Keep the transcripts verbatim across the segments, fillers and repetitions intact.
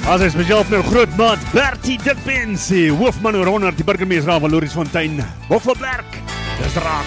As hy spesiaal vir nou groot maat Bertie de Pensie, hoofman oor honderd, die burgemeester van Lourensfontein, Bokselberg, dis raak.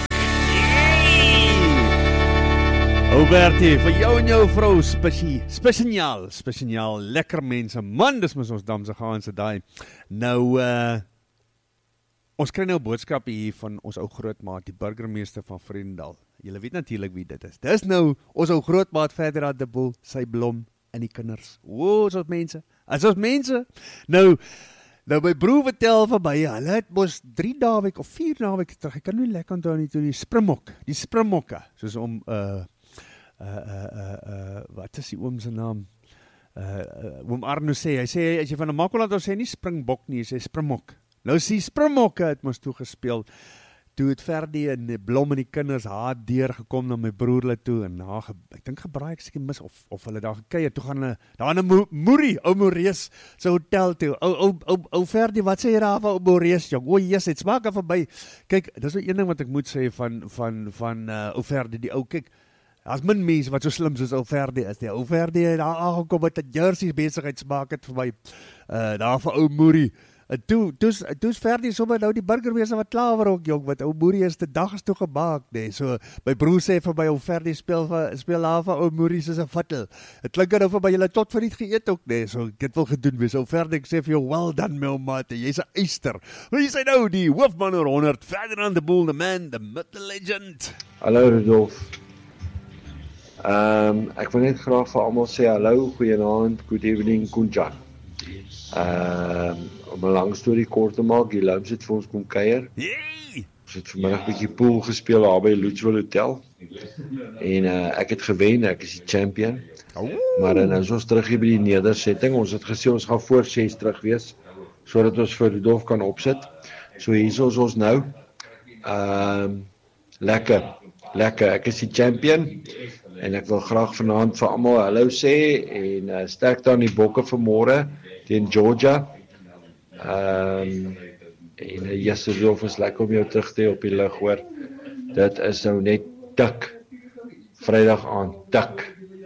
O Bertie, vir jou en jou vrou, spesie, spesiaal, spesiaal, lekker mense, man, dis mis ons damse gaanse daai. Nou, uh, ons kry nou boodskap hier van ons ou grootmaat, die burgemeester van Vredendal. Julle weet natuurlik wie dit is. Dis nou ons ou grootmaat Ferdinand de Boel, sy blom en die kinders. O, is ons mense. As ons mense. Nou, nou my broer vertel van my, hulle het mos drie naweek of vier naweek terug, ek kan nie lekker onthou nie, toe die Springbok, die Springbokke, soos om, uh, uh, uh, uh, uh, wat is die oom se naam? Uh, uh, oom Arno sê, hy sê, as jy van 'n Makwaland of sê nie Springbok nie, hy sê Springbok. Nou sê Springbokke het mos toe gespeel. Toe het Ferdi en Blom en die kinders haar deur gekom na my broer hulle toe en na, ek dink gebraai ek seker mis of of hulle daar gekuier, toe gaan hulle daar in 'n Moerie, ou Morees se hotel toe. Ou ou ou ou Ferdi, wat sê jy daar van ou Morees jong? O Jesus, dit smaak af verby. Kyk, dis nou een ding wat ek moet sê van van van uh, ou Ferdi, die ou kyk. As min mense wat so slim soos ou Ferdi is, die ou Ferdi het daar aangekom met 'n jersey besigheid smaak het vir my. Uh daar van ou Moerie. En toe, toe's, toe's Ferdi sommer nou die burgemeester wat klaar ook, jong, wat ou Moerie is, die dag is toe gemaak, nee, so, my broer sê vir my, ou Ferdi speel, speel daar van ou Moerie soos 'n vattel, het klink nou vir my, julle tot vir niet geëet ook, nee, so, ek het wel gedoen wees, ou Ferdi, ek sê vir jou, well done, my maat, jy's 'n eister, wie sê nou, die hoofman oor honderd, Ferdinand de Boel, the man, the myth, the legend. Hallo Rudolf, um, ek wil net graag vir almal sê, hallo, goeienaand, good evening, Kunjan. Um, om 'n lang storie kort te maak, die Lums het vir ons kom kuier. Yay! Ons het vanmiddag 'n bietjie pool gespeel daar by Luchwil Hotel. En uh, ek het gewen, ek is die champion. Oh. Maar dan is ons terug hier by die nedersetting. Ons het gesê ons gaan voor ses terug wees, sodat ons vir Rudolf kan opsit. So hier is ons nou. Um, lekker, lekker. Ek is die champion. En ek wil graag vanaand vir almal hallo sê en uh, sterkte aan die bokke vanmôre teen Georgia. Ehm um, en uh, Jesus Rudolf is lekker om jou terug te hê op die lig, hoor. Dit is nou net tik. Vrydag aan tik.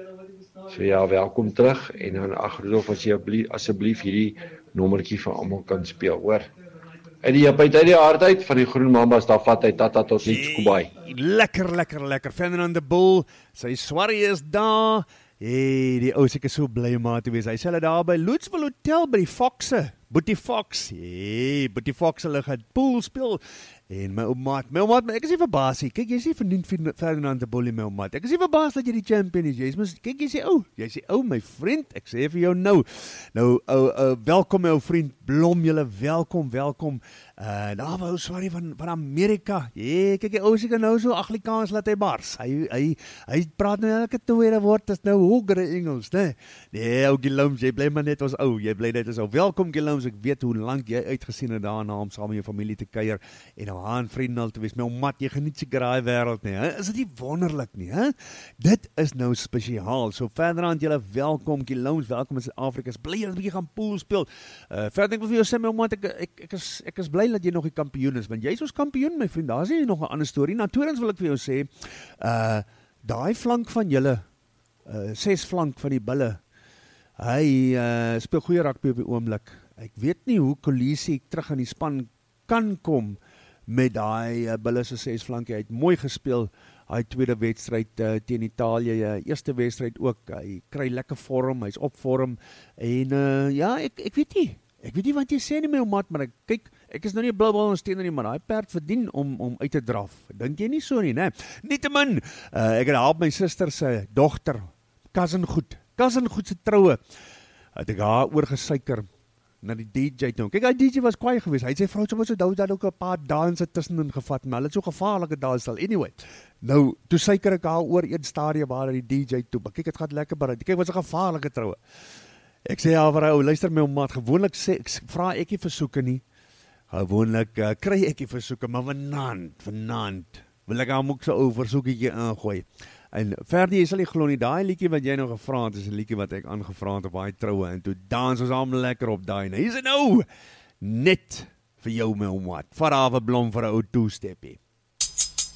So ja, welkom terug en dan ag Rudolf as jy asseblief hierdie nommertjie vir almal kan speel, hoor. Uit die uit die hart uit van die Groen Mambas, daar vat hy tata tot iets Kubai. Lekker, lekker, lekker. Ferdinand de Boel, sy swarrie is daar. Hey, die ou seker so bly om te wees. Hy sê hulle daar by Luchwil Hotel by die Foxe. Boetie Fox. Hey, Boetie Fox hulle gaan pool speel. En my ou maat, my ou maat, ek is nie verbaas nie. Kyk, jy is nie verniet Ferdinand de Boel, my ou maat. Ek is nie verbaas dat jy die champion is. Jy is mos, kyk, jy sê ou, jy sê ou, my vriend. Ek sê vir jou nou. Nou, ou, ou welkom my ou vriend Blom, julle welkom, welkom. Uh, daar wou sorry van van Amerika. Ja, kyk, die ou seker nou so Afrikaans laat hy bars. Hy hy hy praat nou elke tweede woord is nou hogere Engels, né? Nee, ou Gilums, jy bly maar net ons ou. Jy bly net ons ou. Welkom Gilums. Ek weet hoe lank jy uitgesien het daarna om saam met jou familie te kuier en nou aan vriendel te wees. My mat, jy geniet seker daai wêreld nie, hè? Is dit nie wonderlik nie, hè? Dit is nou spesiaal. So verder aan julle welkom Gilums, welkom in Suid-Afrika. Bly julle 'n bietjie gaan pool speel. Uh verder ek wil vir jou sê my mat, ek ek ek is ek is bly dat jy nog die kampioen is, want jy is ons kampioen my vriend. Daar is nie nog 'n ander storie. Nou tweedens wil ek vir jou sê, uh daai flank van julle, uh ses flank van die bulle. Hy uh speel goeie rugby op die oomblik. Ek weet nie hoe Kolisi terug in die span kan kom met daai uh, bulle se ses flanke. Hy het mooi gespeel. Hy tweede wedstryd uh, teen Italië, uh, eerste wedstryd ook. Hy kry lekker vorm, hy's op vorm en uh, ja, ek ek weet nie. Ek weet nie wat jy sê nie my ou maat, maar ek kyk, ek is nou nie 'n blou bal ondersteuner nie, maar daai perd verdien om om uit te draf. Dink jy nie so nie, né? Nietemin, uh, ek het help my suster se dogter, cousin goed, cousin goed se troue. Het ek haar oorgesuiker na die D J toe. Kyk, hy D J was kwaai geweest. Hy sê vrou sommer so dou dat ook 'n paar danse tussenin gevat, maar hulle het so gevaarlike danse al. Anyway, nou toe suiker ek haar oor een stadium waar hy die D J toe. Maar kyk, dit gaan lekker baie. Kyk, wat 'n gevaarlike troue. Ek sê ja, vir ou, luister my ou maat, gewoonlik sê ek vra ek nie versoeke nie. Gewoonlik uh, kry ek nie versoeke, maar vanaand, vanaand wil ek hom ook so ou versoekietjie ingooi. En verder jy sal nie glo nie, daai liedjie wat jy nou gevra het, is 'n liedjie wat ek aangevra het op daai troue en toe dans ons almal lekker op daai. Nou hier's dit nou. Net vir jou my ou maat. Vat daar 'n blom vir 'n ou two-steppie.